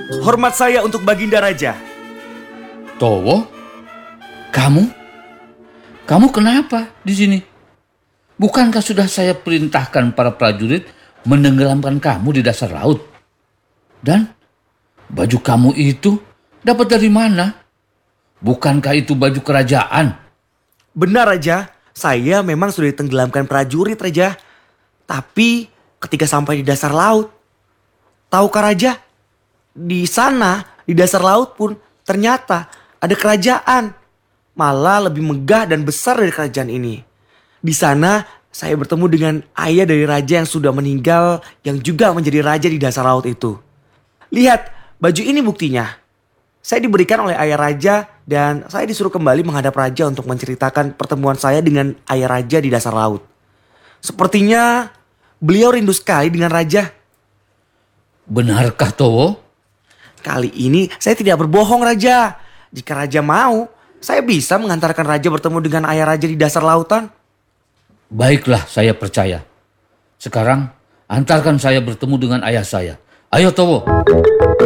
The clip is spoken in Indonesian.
Hormat saya untuk Baginda Raja. Towo, kamu kenapa di sini? Bukankah sudah saya perintahkan para prajurit menenggelamkan kamu di dasar laut? Dan baju kamu itu dapat dari mana? Bukankah itu baju kerajaan? Benar, Raja. Saya memang sudah ditenggelamkan prajurit, Raja. Tapi ketika sampai di dasar laut, tahukah Raja? Di sana, di dasar laut pun ternyata ada kerajaan. Malah lebih megah dan besar dari kerajaan ini. Di sana saya bertemu dengan ayah dari raja yang sudah meninggal yang juga menjadi raja di dasar laut itu. Lihat, baju ini buktinya. Saya diberikan oleh ayah raja dan saya disuruh kembali menghadap raja untuk menceritakan pertemuan saya dengan ayah raja di dasar laut. Sepertinya beliau rindu sekali dengan raja. Benarkah Towo? Kali ini saya tidak berbohong, Raja. Jika Raja mau, saya bisa mengantarkan Raja bertemu dengan ayah Raja di dasar lautan. Baiklah, saya percaya. Sekarang antarkan saya bertemu dengan ayah saya. Ayo Towo.